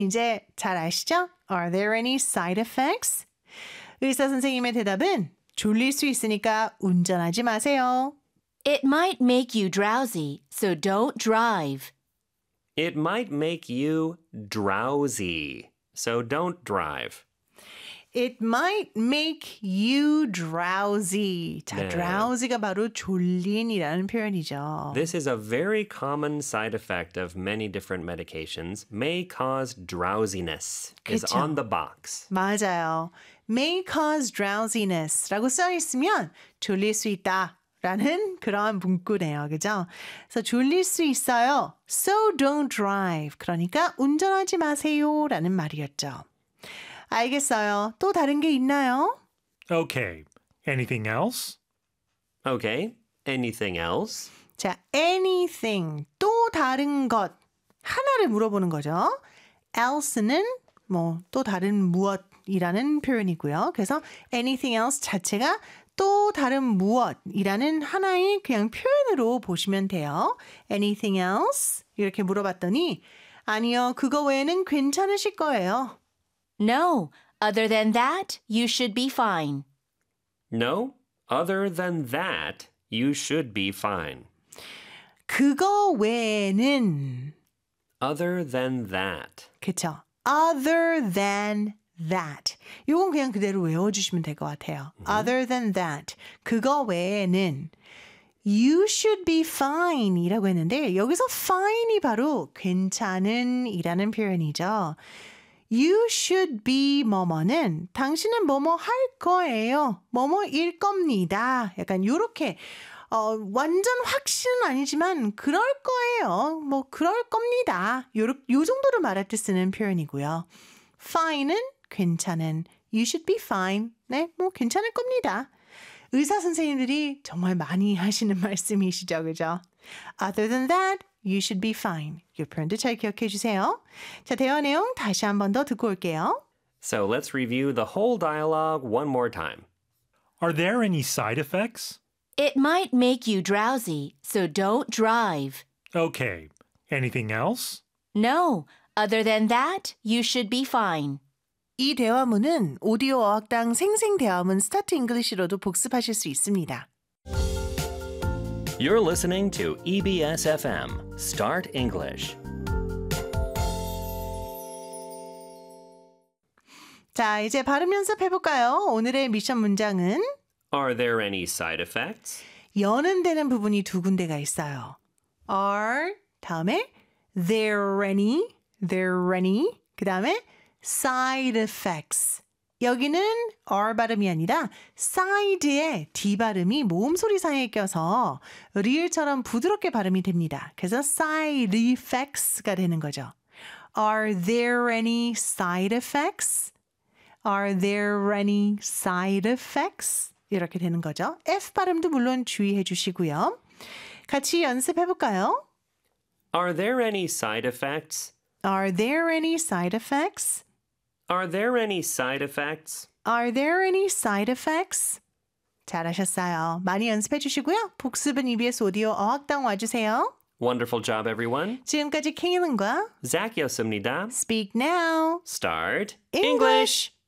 이제 잘 아시죠? Are there any side effects? 의사 선생님의 대답은 졸릴 수 있으니까 운전하지 마세요. It might make you drowsy, so don't drive. It might make you drowsy, so don't drive. It might make you drowsy. 자, 네. drowsy가 바로 졸린이라는 표현이죠. This is a very common side effect of many different medications. May cause drowsiness is 그쵸. on the box. 맞아요. May cause drowsiness라고 써 있으면 졸릴 수 있다. 라는 그런 문구네요. 그죠? 그래서 졸릴 수 있어요. So don't drive. 그러니까 운전하지 마세요. 라는 말이었죠. 알겠어요. 또 다른 게 있나요? Okay. Anything else? Okay, anything else? 자, anything. 또 다른 것. 하나를 물어보는 거죠. else는 또 다른 무엇이라는 표현이고요. 그래서 anything else 자체가 또 다른 무엇이라는 하나의 그냥 표현으로 보시면 돼요. Anything else? 이렇게 물어봤더니 아니요, 그거 외에는 괜찮으실 거예요. No, other than that, you should be fine. No, other than that, you should be fine. 그거 외에는 Other than that. 그쵸? Other than that. 이건 그냥 그대로 외워주시면 될 것 같아요. Other than that. 그거 외에는 You should be fine 이라고 했는데 여기서 fine이 바로 괜찮은 이라는 표현이죠. You should be 뭐뭐는 당신은 뭐뭐 할 거예요. 뭐뭐일 겁니다. 약간 요렇게 완전 확신은 아니지만 그럴 거예요. 그럴 겁니다. 요 정도로 말할 때 쓰는 표현이고요. fine은 괜찮은. You should be fine. 네, 괜찮을 겁니다. 의사 선생님들이 정말 많이 하시는 말씀이시죠, 그죠? Other than that, you should be fine. 이 표현도 잘 기억해 주세요. 자, 대화 내용 다시 한 번 더 듣고 올게요. So let's review the whole dialogue one more time. Are there any side effects? It might make you drowsy, so don't drive. Okay. Anything else? No, other than that, you should be fine. 이 대화문은 오디오 어학당 생생대화문 스타트 잉글리시로도 복습하실 수 있습니다. You're listening to EBS FM Start English. 자, 이제 발음 연습해볼까요? 오늘의 미션 문장은 Are there any side effects? 여는 되는 부분이 두 군데가 있어요. Are 다음에 there any 그 다음에 side effects. 여기는 R 발음이 아니라 side의 D 발음이 모음소리 사이에 껴서 리을처럼 부드럽게 발음이 됩니다. 그래서 side effects가 되는 거죠. Are there any side effects? Are there any side effects? 이렇게 되는 거죠. F 발음도 물론 주의해 주시고요. 같이 연습해 볼까요? Are there any side effects? Are there any side effects? Are there any side effects? Are there any side effects? 잘하셨어요. 많이 연습해 주시고요. 복습은 EBS 오디오 어학당 와주세요. Wonderful job, everyone. 지금까지 케일린과 Zach였습니다. Speak Now Start English.